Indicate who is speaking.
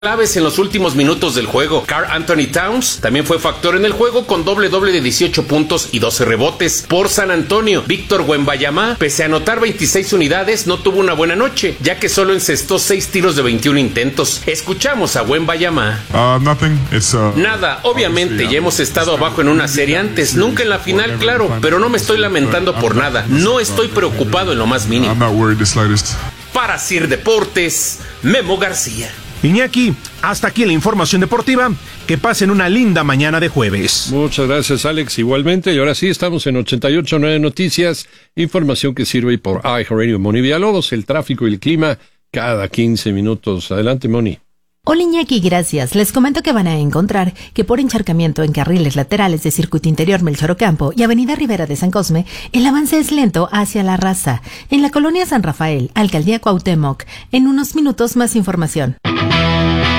Speaker 1: claves en los últimos minutos del juego. Karl Anthony Towns también fue factor en el juego con doble de 18 puntos y 12 rebotes. Por San Antonio, Víctor Wembanyama, pese a anotar 26 unidades, no tuvo una buena noche, ya que solo encestó 6 tiros de 21 intentos. Escuchamos a Wembanyama. Nada, obviamente ya hemos estado abajo en una serie antes, nunca en la final, claro, pero no me estoy lamentando por nada. No estoy preocupado en lo más mínimo. Para Sir Deportes, Memo García.
Speaker 2: Iñaki, hasta aquí la información deportiva. Que pasen una linda mañana de jueves.
Speaker 3: Muchas gracias, Alex. Igualmente, y ahora sí, estamos en 88.9 Noticias, información que sirve por iHeartRadio. Moni Villalobos, el tráfico y el clima cada 15 minutos. Adelante, Moni.
Speaker 4: Hola Iñaki, gracias. Les comento que van a encontrar que por encharcamiento en carriles laterales de Circuito Interior Melchor Ocampo y Avenida Rivera de San Cosme, el avance es lento hacia La Raza. En la colonia San Rafael, Alcaldía Cuauhtémoc. En unos minutos más información.